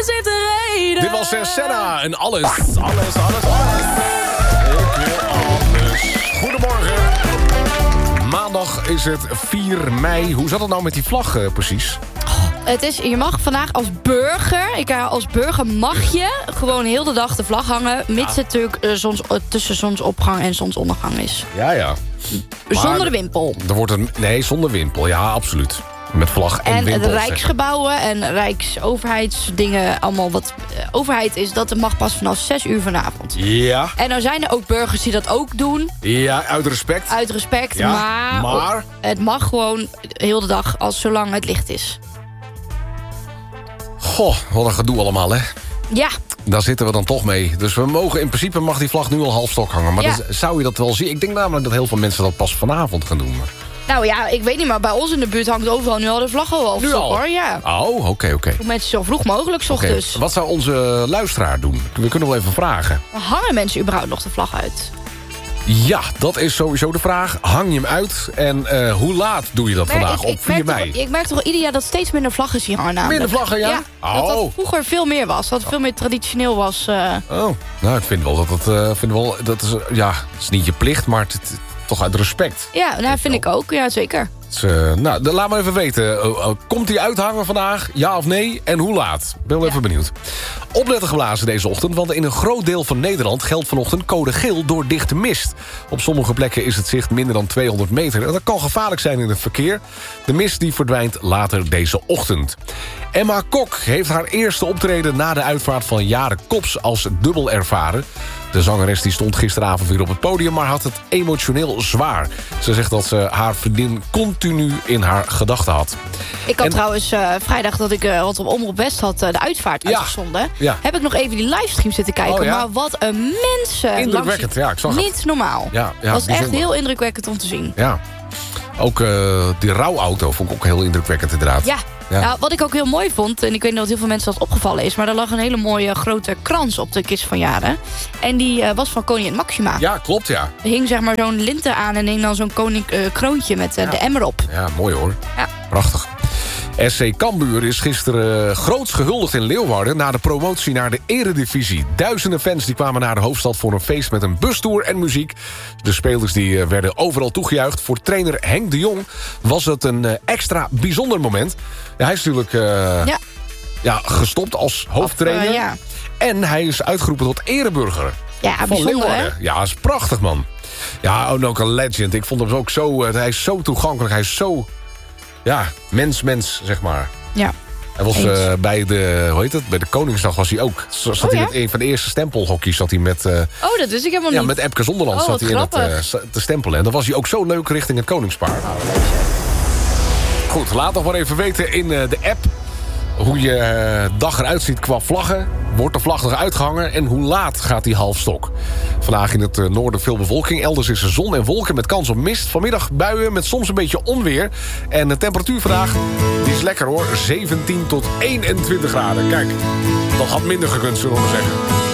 Alles heeft een reden. Dit was Senna en alles. Ik wil alles. Goedemorgen. Maandag is het 4 mei. Hoe zat het nou met die vlag precies? Het is, je mag vandaag als burger mag je gewoon heel de dag de vlag hangen, mits het natuurlijk tussen zonsopgang en zonsondergang is. Ja. Zonder de wimpel. Nee, zonder wimpel. Ja, absoluut. Met vlag en wimpel. En rijksgebouwen en rijksoverheidsdingen, allemaal wat overheid is, dat mag pas vanaf 6 uur vanavond. Ja. En nou zijn er ook burgers die dat ook doen. Ja, uit respect. Uit respect, Ja, maar het mag gewoon heel de dag, zolang het licht is. Goh, wat een gedoe allemaal, hè? Ja. Daar zitten we dan toch mee. Dus in principe mag die vlag nu al half stok hangen. Maar zou je dat wel zien? Ik denk namelijk dat heel veel mensen dat pas vanavond gaan doen. Nou ja, ik weet niet, maar bij ons in de buurt hangt overal nu al de vlag al half stok, hoor. Ja. Oh, oké. Mensen zo vroeg mogelijk, 's ochtends. Wat zou onze luisteraar doen? We kunnen wel even vragen. Hangen mensen überhaupt nog de vlag uit? Ja, dat is sowieso de vraag. Hang je hem uit? En hoe laat doe je dat vandaag op 4 mei? Ik merk toch ieder jaar dat steeds minder vlaggen hier hangen. Minder vlaggen, ja? Dat dat vroeger veel meer was. Dat het veel meer traditioneel was. Nou, ik vind wel dat is... Ja, het is niet je plicht, maar het toch uit respect. Ja, nou, vind ik ook. Ja, zeker. Laat me even weten. Komt hij uithangen vandaag? Ja of nee? En hoe laat? Ben wel even benieuwd. Opletten geblazen deze ochtend, want in een groot deel van Nederland geldt vanochtend code geel door dichte mist. Op sommige plekken is het zicht minder dan 200 meter. En dat kan gevaarlijk zijn in het verkeer. De mist die verdwijnt later deze ochtend. Emma Kok heeft haar eerste optreden na de uitvaart van Jare Kops als dubbel ervaren. De zangeres die stond gisteravond weer op het podium, maar had het emotioneel zwaar. Ze zegt dat ze haar vriendin continu in haar gedachten had. Ik had trouwens vrijdag dat ik wat op Omroep West had de uitvaart uitgezonden. Ja. Heb ik nog even die livestream zitten kijken. Maar wat een mensen. Indrukwekkend, ja, ik zag het. Niet normaal. Ja, dat was bijzonder. echt heel indrukwekkend om te zien. Ja. Ook die rouwauto vond ik ook heel indrukwekkend inderdaad. Ja. Nou, wat ik ook heel mooi vond, en ik weet niet of heel veel mensen dat opgevallen is, maar er lag een hele mooie grote krans op de kist van Jaren. En die was van koningin Maxima. Ja, klopt, ja. Er hing zeg maar zo'n linten aan en hing dan zo'n kroontje met de emmer op. Ja, mooi hoor. Ja. Prachtig. SC Cambuur is gisteren groots gehuldigd in Leeuwarden na de promotie naar de eredivisie. Duizenden fans die kwamen naar de hoofdstad voor een feest met een bustour en muziek. De spelers die werden overal toegejuicht. Voor trainer Henk de Jong was het een extra bijzonder moment. Ja, hij is natuurlijk gestopt als hoofdtrainer. En hij is uitgeroepen tot ereburger van Leeuwarden. Hè? Ja, dat is prachtig, man. Ja, en ook een legend. Ik vond hem ook zo... hij is zo toegankelijk. Hij is zo... Ja, mens, zeg maar. Ja. Hij was bij de Koningsdag was hij ook. Zat hij met een van de eerste stempelhokjes zat hij met... dat wist ik helemaal niet. Ja, met Epke Zonderland zat hij in het te stempelen. En dan was hij ook zo leuk richting het Koningspaar. Goed, laat nog maar even weten in de app hoe je dag eruit ziet qua vlaggen. Wordt de vlag nog uitgehangen en hoe laat gaat die half stok? Vandaag in het noorden veel bewolking. Elders is er zon en wolken met kans op mist. Vanmiddag buien met soms een beetje onweer. En de temperatuur vandaag die is lekker hoor. 17 tot 21 graden. Kijk, dat had minder gekund, zullen we maar zeggen.